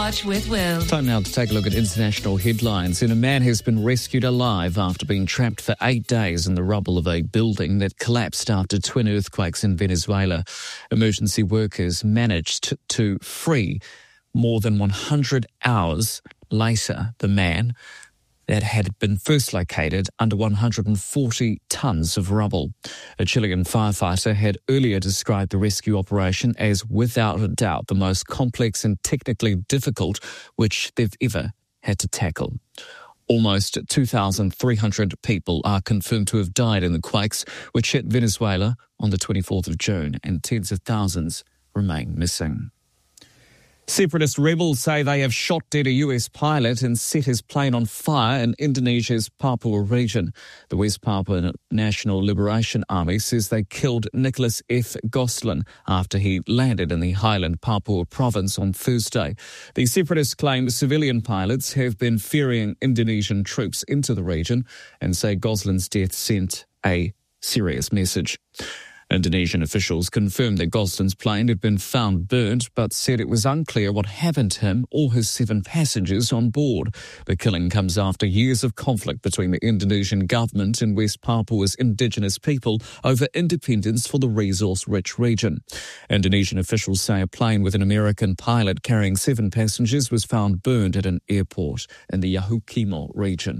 Watch with Will. Time now to take a look at international headlines. A man has been rescued alive after being trapped for 8 days in the rubble of a building that collapsed after twin earthquakes in Venezuela. Emergency workers managed to free more than 100 hours later the man that had been first located under 140 tons of rubble. A Chilean firefighter had earlier described the rescue operation as without a doubt the most complex and technically difficult which they've ever had to tackle. Almost 2,300 people are confirmed to have died in the quakes which hit Venezuela on the 24th of June, and tens of thousands remain missing. Separatist rebels say they have shot dead a US pilot and set his plane on fire in Indonesia's Papua region. The West Papua National Liberation Army says they killed Nicholas F. Gosselin after he landed in the highland Papua province on Thursday. The separatists claim civilian pilots have been ferrying Indonesian troops into the region and say Gosselin's death sent a serious message. Indonesian officials confirmed that Gosselin's plane had been found burnt, but said it was unclear what happened to him or his 7 passengers on board. The killing comes after years of conflict between the Indonesian government and West Papua's indigenous people over independence for the resource-rich region. Indonesian officials say a plane with an American pilot carrying 7 passengers was found burned at an airport in the Yahukimo region.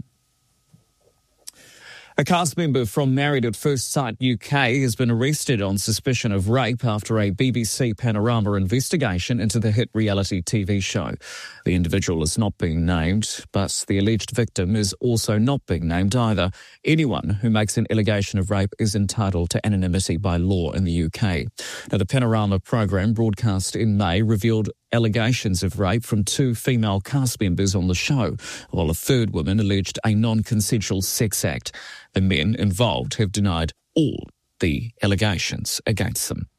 A cast member from Married at First Sight UK has been arrested on suspicion of rape after a BBC Panorama investigation into the hit reality TV show. The individual is not being named, but the alleged victim is also not being named either. Anyone who makes an allegation of rape is entitled to anonymity by law in the UK. Now, the Panorama programme, broadcast in May, revealed allegations of rape from 2 female cast members on the show, while a third woman alleged a non-consensual sex act. The men involved have denied all the allegations against them.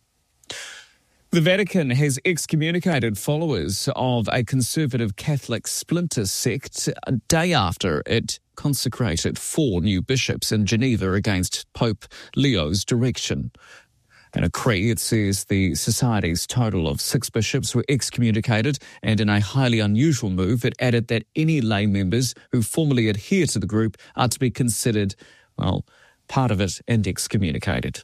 The Vatican has excommunicated followers of a conservative Catholic splinter sect a day after it consecrated 4 new bishops in Geneva against Pope Leo's direction. In a decree, it says the society's total of 6 bishops were excommunicated, and in a highly unusual move, it added that any lay members who formally adhere to the group are to be considered, part of it and excommunicated.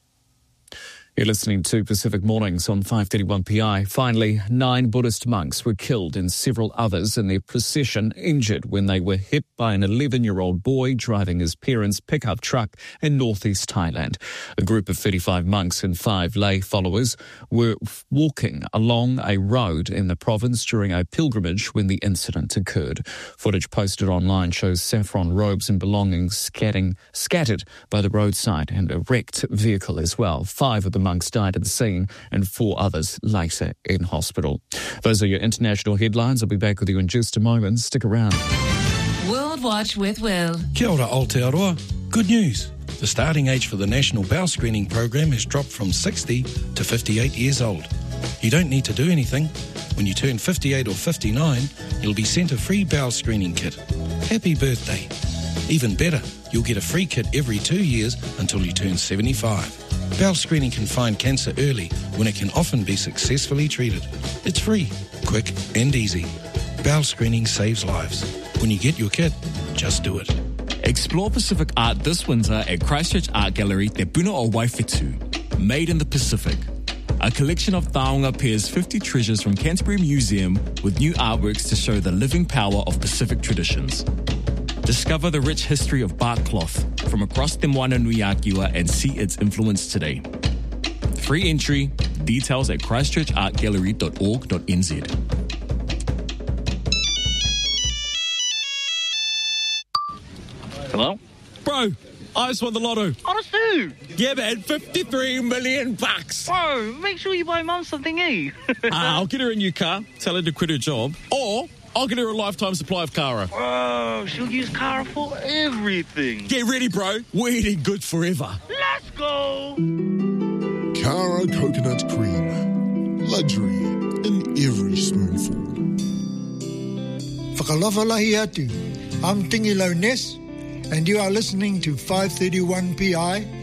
You're listening to Pacific Mornings on 531 PI. Finally, 9 Buddhist monks were killed and several others in their procession injured when they were hit by an 11-year-old boy driving his parents' pickup truck in northeast Thailand. A group of 35 monks and 5 lay followers were walking along a road in the province during a pilgrimage when the incident occurred. Footage posted online shows saffron robes and belongings scattered by the roadside and a wrecked vehicle as well. 5 of the monks died at the scene and 4 others later in hospital. Those are your international headlines. I'll be back with you in just a moment. Stick around. World Watch with Will. Kia ora Aotearoa. Good news. The starting age for the National Bowel Screening Program has dropped from 60 to 58 years old. You don't need to do anything. When you turn 58 or 59, you'll be sent a free bowel screening kit. Happy birthday. Even better, you'll get a free kit every 2 years until you turn 75. Bowel screening can find cancer early when it can often be successfully treated. It's free, quick and easy. Bowel screening saves lives. When you get your kit, just do it. Explore Pacific art this winter at Christchurch Art Gallery Te Puna o Waifetu. Made in the Pacific. A collection of Taonga pairs 50 treasures from Canterbury Museum with new artworks to show the living power of Pacific traditions. Discover the rich history of bark cloth from across Te Moana Nui Akiwa and see its influence today. Free entry, details at christchurchartgallery.org.nz. Hello? Bro, I just won the lotto. Honestly? Yeah, man, 53 million bucks. Bro, make sure you buy Mum something, eh? I'll get her a new car, tell her to quit her job, or I'll get her a lifetime supply of Kara. Bro, she'll use Kara for everything. Get ready, bro. We're eating good forever. Let's go! Kara coconut cream. Luxury in every spoonful. Whakalawhalahi atu. I'm Tingi Ness, and you are listening to 531 PI